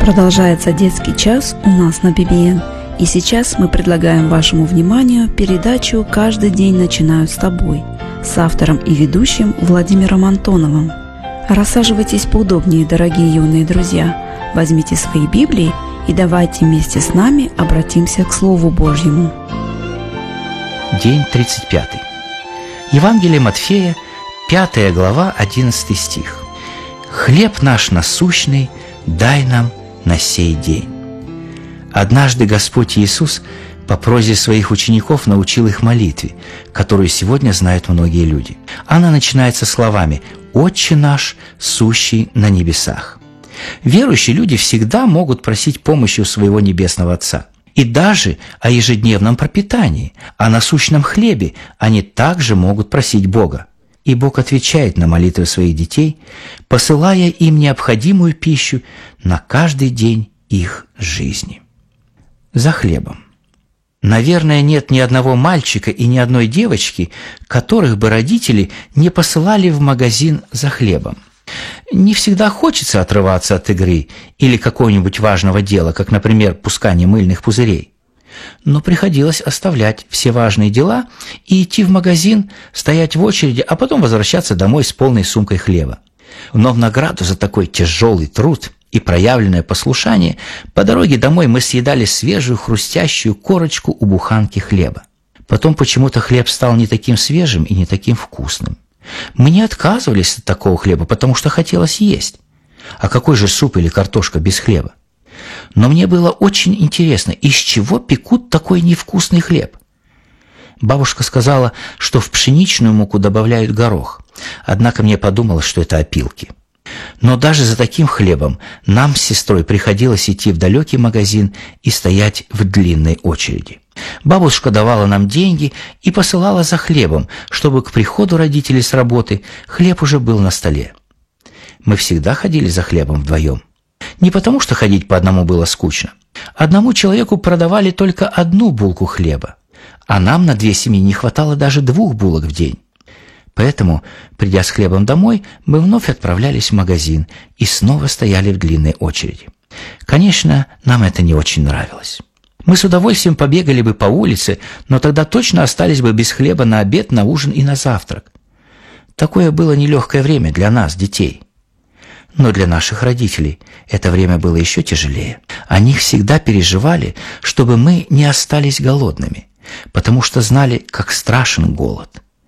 Продолжается детский час у нас на ББН. И сейчас мы предлагаем вашему вниманию передачу «Каждый день начинаю с тобой» с автором и ведущим Владимиром Антоновым. Рассаживайтесь поудобнее, дорогие юные друзья. Возьмите свои Библии и давайте вместе с нами обратимся к Слову Божьему. День 35. Евангелие Матфея, 5 глава, 11 стих. «Хлеб наш насущный дай нам на сей день». Однажды Господь Иисус по просьбе своих учеников научил их молитве, которую сегодня знают многие люди. Она начинается словами «Отче наш, сущий на небесах». Верующие люди всегда могут просить помощи у своего Небесного Отца. И даже о ежедневном пропитании, о насущном хлебе они также могут просить Бога. И Бог отвечает на молитвы своих детей, посылая им необходимую пищу на каждый день их жизни. За хлебом. Наверное, нет ни одного мальчика и ни одной девочки, которых бы родители не посылали в магазин за хлебом. Не всегда хочется отрываться от игры или какого-нибудь важного дела, как, например, пускание мыльных пузырей. Но приходилось оставлять все важные дела и идти в магазин, стоять в очереди, а потом возвращаться домой с полной сумкой хлеба. Но в награду за такой тяжелый труд и проявленное послушание по дороге домой мы съедали свежую хрустящую корочку у буханки хлеба. Потом почему-то хлеб стал не таким свежим и не таким вкусным. Мы не отказывались от такого хлеба, потому что хотелось есть. А какой же суп или картошка без хлеба? Но мне было очень интересно, из чего пекут такой невкусный хлеб. Бабушка сказала, что в пшеничную муку добавляют горох. Однако мне подумалось, что это опилки. Но даже за таким хлебом нам с сестрой приходилось идти в далекий магазин и стоять в длинной очереди. Бабушка давала нам деньги и посылала за хлебом, чтобы к приходу родителей с работы хлеб уже был на столе. Мы всегда ходили за хлебом вдвоем. Не потому, что ходить по одному было скучно. Одному человеку продавали только одну булку хлеба, а нам на 2 семьи не хватало даже 2 булок в день. Поэтому, придя с хлебом домой, мы вновь отправлялись в магазин и снова стояли в длинной очереди. Конечно, нам это не очень нравилось. Мы с удовольствием побегали бы по улице, но тогда точно остались бы без хлеба на обед, на ужин и на завтрак. Такое было нелегкое время для нас, детей. Но для наших родителей это время было еще тяжелее. Они всегда переживали, чтобы мы не остались голодными, потому что знали, как страшен голод.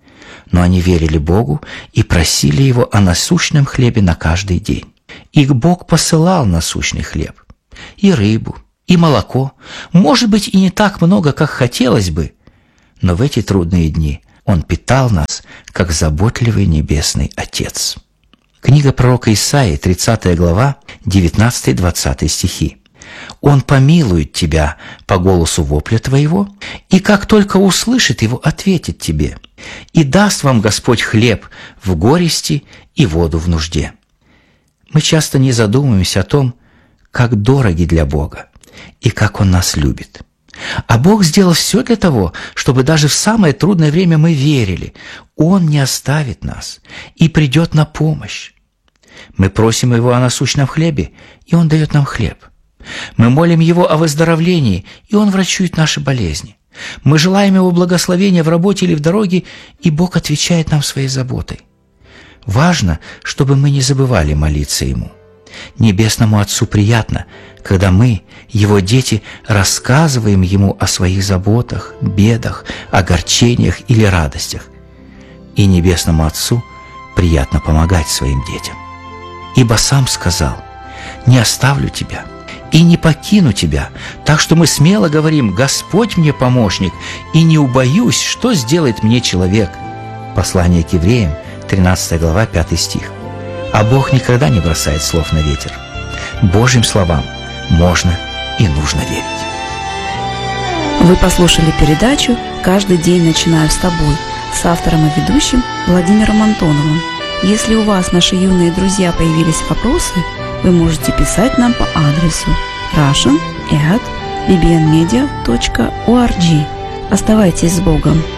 Но они верили Богу и просили Его о насущном хлебе на каждый день. И Бог посылал насущный хлеб, и рыбу, и молоко, может быть, и не так много, как хотелось бы, но в эти трудные дни Он питал нас, как заботливый Небесный Отец. Книга пророка Исаии, 30 глава, 19-20 стихи. «Он помилует тебя по голосу вопля твоего, и как только услышит его, ответит тебе, и даст вам Господь хлеб в горести и воду в нужде». Мы часто не задумываемся о том, как дороги для Бога и как Он нас любит. А Бог сделал все для того, чтобы даже в самое трудное время мы верили, Он не оставит нас и придет на помощь. Мы просим Его о насущном хлебе, и Он дает нам хлеб. Мы молим Его о выздоровлении, и Он врачует наши болезни. Мы желаем Его благословения в работе или в дороге, и Бог отвечает нам своей заботой. Важно, чтобы мы не забывали молиться Ему. Небесному Отцу приятно, когда мы, Его дети, рассказываем Ему о своих заботах, бедах, огорчениях или радостях. И Небесному Отцу приятно помогать своим детям. Ибо Сам сказал: «Не оставлю тебя и не покину тебя». Так что мы смело говорим: «Господь мне помощник, и не убоюсь, что сделает мне человек». Послание к Евреям, 13 глава, 5 стих. А Бог никогда не бросает слов на ветер. Божьим словам можно и нужно верить. Вы послушали передачу «Каждый день начинаю с тобой» с автором и ведущим Владимиром Антоновым. Если у вас, наши юные друзья, появились вопросы, вы можете писать нам по адресу russian@bbnmedia.org. Оставайтесь с Богом!